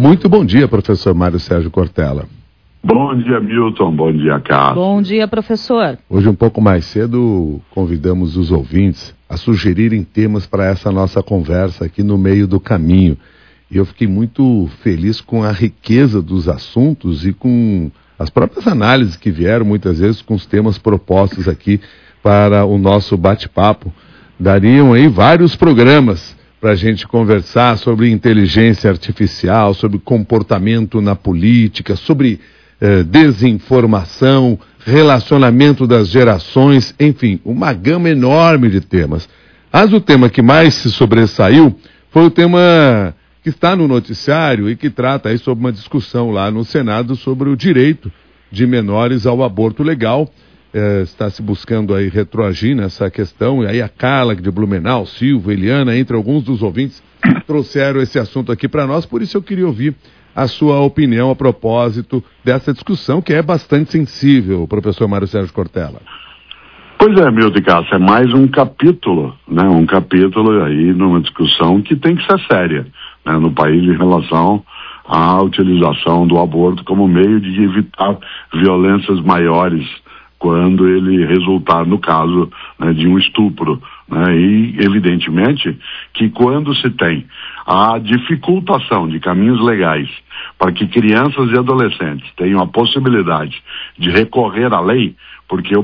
Muito bom dia, professor Mário Sérgio Cortella. Bom dia, Milton. Bom dia, Carlos. Bom dia, professor. Hoje, um pouco mais cedo, convidamos os ouvintes a sugerirem temas para essa nossa conversa aqui no meio do caminho. E eu fiquei muito feliz com a riqueza dos assuntos e com as próprias análises que vieram, muitas vezes, com os temas propostos aqui para o nosso bate-papo. Dariam aí vários programas para a gente conversar sobre inteligência artificial, sobre comportamento na política, sobre desinformação, relacionamento das gerações, enfim, uma gama enorme de temas. Mas o tema que mais se sobressaiu foi o tema que está no noticiário e que trata aí sobre uma discussão lá no Senado sobre o direito de menores ao aborto legal. Está se buscando aí retroagir nessa questão, e aí a Carla de Blumenau, Silva, Eliana, entre alguns dos ouvintes, trouxeram esse assunto aqui para nós, por isso eu queria ouvir a sua opinião a propósito dessa discussão, que é bastante sensível, professor Mário Sérgio Cortella. Pois é, Milton Cássio, é mais um capítulo, né? Um capítulo aí numa discussão que tem que ser séria, né, no país em relação à utilização do aborto como meio de evitar violências maiores quando ele resultar, no caso, né, de um estupro, né? E, evidentemente, que quando se tem a dificultação de caminhos legais para que crianças e adolescentes tenham a possibilidade de recorrer à lei, porque